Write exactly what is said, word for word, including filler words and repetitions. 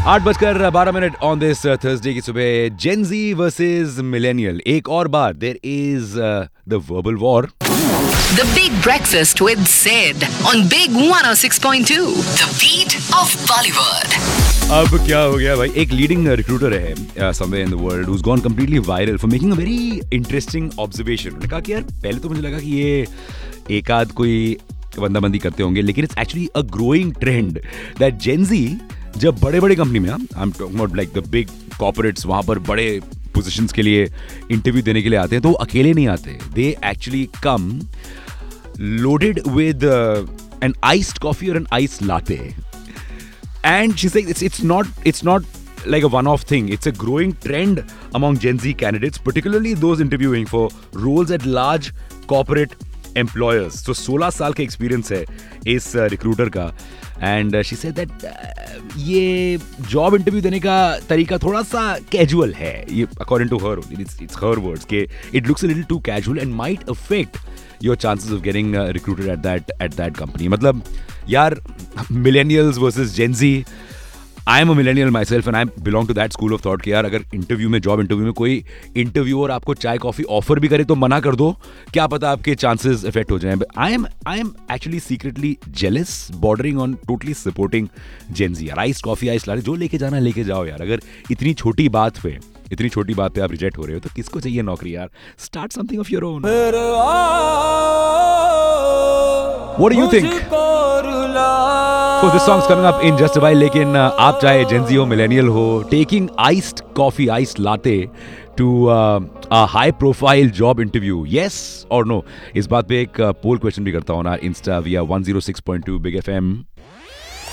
आठ बजकर बारह मिनट ऑन दिस थर्सडे की सुबह जेनजी वर्सेस मिलेनियल एक और बार there is the verbal war. The Big Breakfast with Sid on Big one oh six point two. The beat of Bollywood. अब क्या हो गया भाई, एक लीडिंग रिक्रूटर है somewhere in the world who's gone completely viral for making a very interesting observation. उन्होंने कहा कि यार पहले तो मुझे लगा कि ये एक आध कोई बंदाबंदी करते होंगे, लेकिन it's actually a growing trend that Gen Z जब बड़े बड़े कंपनी में, I am talking about like the big corporates, वहाँ पर बड़े पोजीशंस के लिए इंटरव्यू देने के लिए आते हैं, तो वो अकेले नहीं आते. They actually come loaded with N iced coffee और an ice latte. And she says it's it's not it's not like a one-off thing. It's a growing trend among Gen Z candidates, particularly those interviewing for roles at large corporate employers. So सोलह साल का experience है इस recruiter का. And uh, she said that uh, ये job interview देने का तरीका थोड़ा सा casual है. ये according to her, it's it's her words कि it looks a little too casual and might affect your chances of getting uh, recruited at that at that company. मतलब यार millennials versus Gen Z. I am a millennial myself and I belong to that school of thought कि यार अगर interview में job interview में कोई interviewer आपको चाय कॉफी ऑफर भी करे तो मना कर दो, क्या पता आपके चांसेस इफेक्ट हो जाएं. I am I am actually secretly jealous, bordering on totally supporting जेन जी. यार आइस कॉफी आइस लाटे जो लेके जाना लेके जाओ यार. अगर इतनी छोटी बात पे इतनी छोटी बात पे आप रिजेक्ट हो रहे हो तो किसको चाहिए नौकरी यार. Start something of your own. What do you think? So this song's coming up in just a while. लेकिन uh, आप चाहे Gen Z हो, millennial हो, taking iced coffee, iced latte to uh, a high profile job interview, yes or no? इस बात पे एक पोल question भी करता हूँ ना Insta via one oh six point two Big F M.